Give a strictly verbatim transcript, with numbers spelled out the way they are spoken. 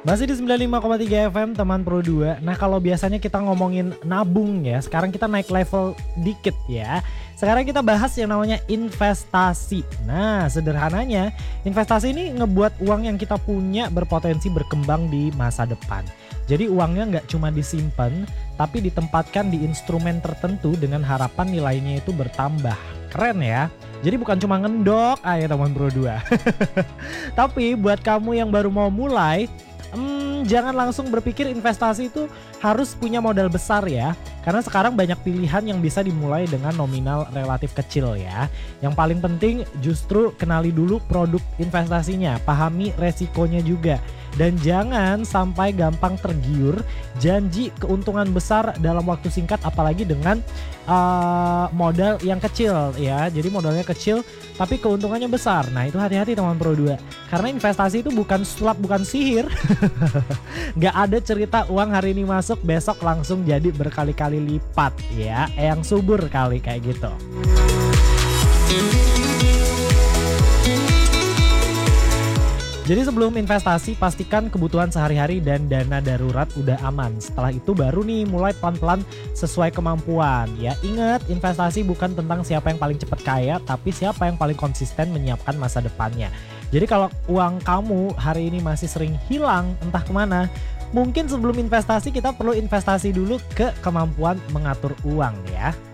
Masih di sembilan puluh lima koma tiga F M teman Pro dua. Nah, kalau biasanya kita ngomongin nabung ya, sekarang kita naik level dikit ya. Sekarang kita bahas yang namanya investasi. Nah, sederhananya investasi ini ngebuat uang yang kita punya berpotensi berkembang di masa depan. Jadi uangnya nggak cuma disimpan, tapi ditempatkan di instrumen tertentu dengan harapan nilainya itu bertambah. Keren ya. Jadi bukan cuma ngendok aja teman Pro dua. Tapi buat kamu yang baru mau mulai, Hmm, jangan langsung berpikir investasi itu harus punya modal besar ya. Karena sekarang banyak pilihan yang bisa dimulai dengan nominal relatif kecil ya. Yang paling penting justru kenali dulu produk investasinya, pahami resikonya juga. Dan jangan sampai gampang tergiur janji keuntungan besar dalam waktu singkat, apalagi dengan uh, modal yang kecil ya. Jadi modalnya kecil tapi keuntungannya besar. Nah, itu hati-hati teman Pro dua. Karena investasi itu bukan sulap, bukan sihir. Nggak ada cerita uang hari ini masuk besok langsung jadi berkali-kali lipat ya. Yang subur kali kayak gitu. Jadi sebelum investasi pastikan kebutuhan sehari-hari dan dana darurat udah aman. Setelah itu baru nih mulai pelan-pelan sesuai kemampuan. Ya ingat, investasi bukan tentang siapa yang paling cepat kaya, tapi siapa yang paling konsisten menyiapkan masa depannya. Jadi kalau uang kamu hari ini masih sering hilang entah kemana, mungkin sebelum investasi kita perlu investasi dulu ke kemampuan mengatur uang ya.